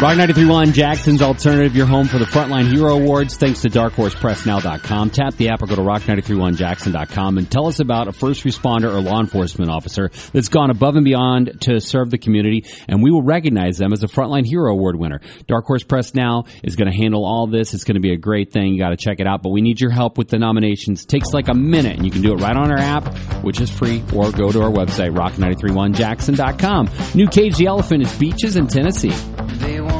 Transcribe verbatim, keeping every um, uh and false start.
Rock ninety-three point one, Jackson's Alternative, your home for the Frontline Hero Awards, thanks to dark horse press now dot com. Tap the app or go to rock ninety-three point one jackson dot com and tell us about a first responder or law enforcement officer that's gone above and beyond to serve the community, and we will recognize them as a Frontline Hero Award winner. Dark Horse Press Now is going to handle all this. It's going to be a great thing. You got to check it out, but we need your help with the nominations. It takes like a minute, and you can do it right on our app, which is free, or go to our website, rock ninety-three point one jackson dot com. New Cage the Elephant is Beaches in Tennessee.